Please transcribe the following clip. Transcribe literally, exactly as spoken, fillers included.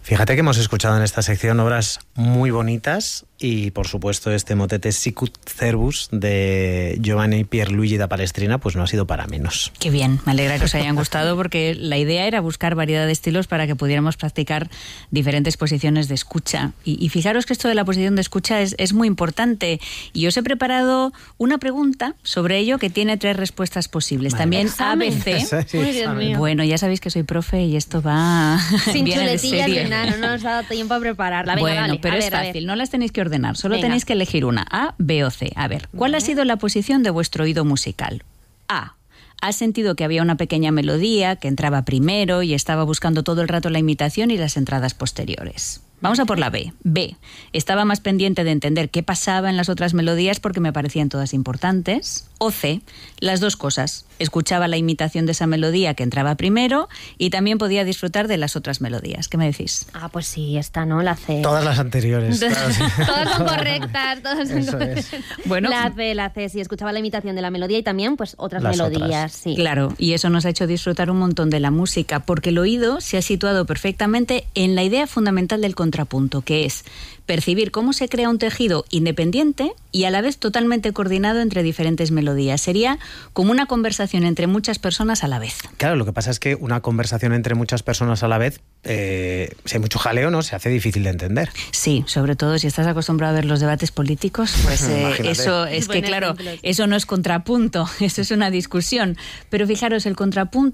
Fíjate que hemos escuchado en esta sección obras muy bonitas y, por supuesto, este motete Sicut Cervus de Giovanni Pierluigi da Palestrina, pues no ha sido para menos. Qué bien, me alegra que os hayan gustado, porque la idea era buscar variedad de estilos para que pudiéramos practicar diferentes posiciones de escucha. Y, y fijaros que esto de la posición de escucha es, es muy importante. Y os he preparado una pregunta sobre ello que tiene tres respuestas posibles. Vale. También ¿Examen? A B C. Sí, Uy, Dios mío. Bueno, ya sabéis que soy profe y esto va Sin viene de chuletillas serie. ni nada, no nos ha dado tiempo a prepararla. Venga, Bueno, vale, pero a es ver, a ver. fácil, no las tenéis que ordenar, solo Venga. tenéis que elegir una, A, B o C. A ver, ¿cuál Vale. ha sido la posición de vuestro oído musical? A. ¿Has sentido que había una pequeña melodía que entraba primero y estaba buscando todo el rato la imitación y las entradas posteriores? Vamos a por la B. B. Estaba más pendiente de entender qué pasaba en las otras melodías porque me parecían todas importantes. O C. Las dos cosas. Escuchaba la imitación de esa melodía que entraba primero y también podía disfrutar de las otras melodías. ¿Qué me decís? Ah, pues sí, esta, ¿no? La C. Todas las anteriores. Claro, sí. Todas son correctas, todas son Eso correctas. es. Bueno, La C, la C, sí, escuchaba la imitación de la melodía y también, pues, otras Las melodías, otras. sí. claro, y eso nos ha hecho disfrutar un montón de la música, porque el oído se ha situado perfectamente en la idea fundamental del contrapunto, que es percibir cómo se crea un tejido independiente y a la vez totalmente coordinado entre diferentes melodías. Sería como una conversación entre muchas personas a la vez. Claro, lo que pasa es que una conversación entre muchas personas a la vez, eh, si hay mucho jaleo, ¿no? Se hace difícil de entender. Sí, sobre todo si estás acostumbrado a ver los debates políticos, pues eh, Imagínate. eso es que, Buen claro, ejemplo, sí. eso no es contrapunto, eso es una discusión. Pero fijaros, el contrapunto